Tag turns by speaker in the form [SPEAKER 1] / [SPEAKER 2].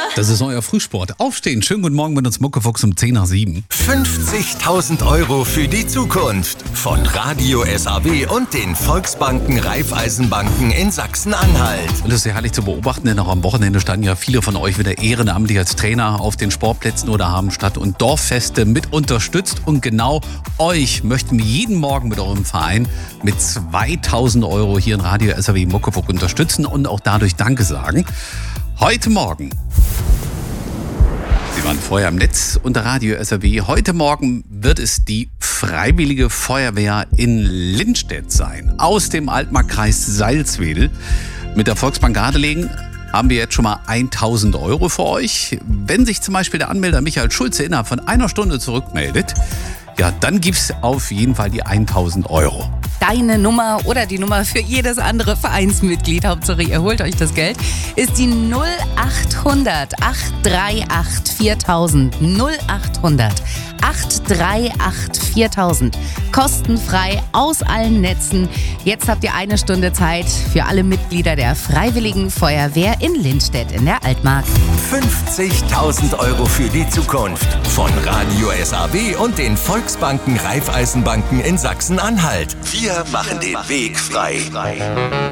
[SPEAKER 1] Das ist euer Frühsport. Aufstehen, schönen guten Morgen mit uns Muckefuchs um 10 nach 7.
[SPEAKER 2] 50.000 € für die Zukunft von Radio SAW und den Volksbanken Raiffeisenbanken in Sachsen-Anhalt.
[SPEAKER 1] Und das ist ja herrlich zu beobachten, denn auch am Wochenende standen ja viele von euch wieder ehrenamtlich als Trainer auf den Sportplätzen oder haben Stadt- und Dorffeste mit unterstützt. Und genau euch möchten wir jeden Morgen mit eurem Verein mit 2.000 € hier in Radio SAW Muckefuchs unterstützen und auch dadurch Danke sagen. Heute Morgen, Sie waren vorher im Netz unter Radio SAW, heute Morgen wird es die Freiwillige Feuerwehr in Lindstedt sein, aus dem Altmarkkreis Salzwedel. Mit der Volksbank Gardelegen haben wir jetzt schon mal 1.000 € für euch. Wenn sich zum Beispiel der Anmelder Michael Schulze innerhalb von einer Stunde zurückmeldet, ja, dann gibt's auf jeden Fall die 1.000 €.
[SPEAKER 3] Deine Nummer oder die Nummer für jedes andere Vereinsmitglied, Hauptsache ihr holt euch das Geld, ist die 0800 838 4000. 0800 838 4000. Kostenfrei aus allen Netzen. Jetzt habt ihr eine Stunde Zeit für alle Mitglieder der Freiwilligen Feuerwehr in Lindstedt in der Altmark.
[SPEAKER 2] 50.000 € für die Zukunft von Radio SAW und den Volksbanken Raiffeisenbanken in Sachsen-Anhalt. Wir machen den Weg frei.